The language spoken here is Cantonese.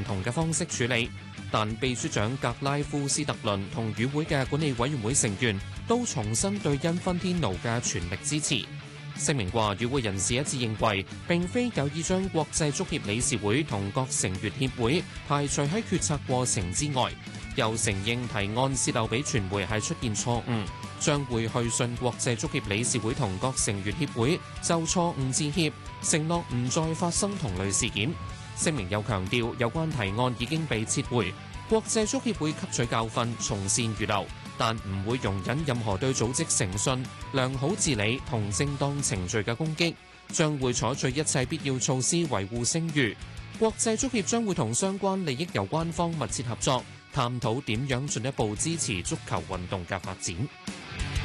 同嘅方式處理。但秘書長格拉夫斯特倫同與會嘅管理委員會成員都重申對因芬天奴嘅全力支持。聲明話，與會人士一致認為並非有意將國際足協理事會同各成員協會排除喺決策過程之外，又承認提案泄漏俾傳媒係出現錯誤，將會去信國際足協理事會同各成員協會就錯誤致歉，承諾唔再發生同類事件。聲明又強調，有關提案已經被撤回，國際足協會吸取教訓，從善如流，但唔會容忍任何對組織誠信、良好治理同正當程序嘅攻擊，將會採取一切必要措施維護聲譽。國際足協將會同相關利益攸關方密切合作，探討點樣進一步支持足球運動嘅發展。